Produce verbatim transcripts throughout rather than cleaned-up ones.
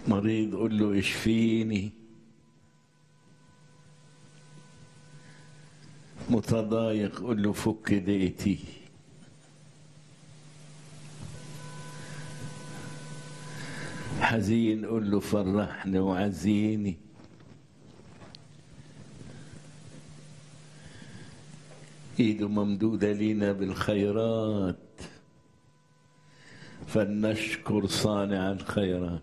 مريض قل له اشفيني، متضايق قل له فك ضيقتي، حزين قل له فرحني وعزيني. ايده ممدودة لينا بالخيرات فلنشكر صانع الخيرات.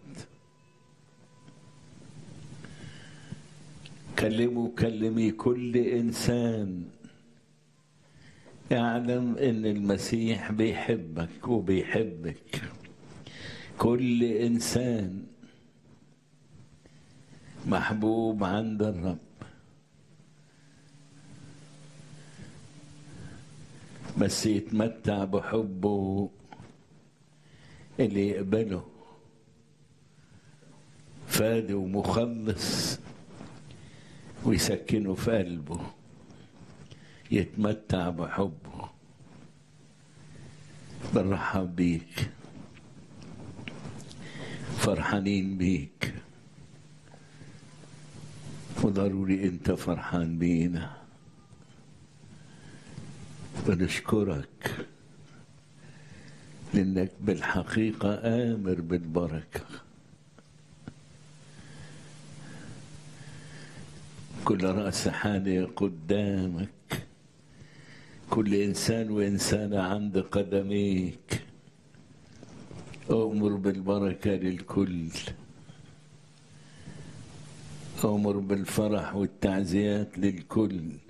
كلموا كلمي كل إنسان يعلم إن المسيح بيحبك وبيحبك. كل إنسان محبوب عند الرب، بس يتمتع بحبه اللي يقبله فادي ومخلص ويسكنه في قلبه، يتمتع بحبه. بنرحب بيك، فرحانين بيك، وضروري انت فرحان بينا. بنشكرك لانك بالحقيقة آمر بالبركة. كل رأس حاني قدامك، كل إنسان وإنسانة عند قدميك. أؤمر بالبركة للكل، أؤمر بالفرح والتعزيات للكل.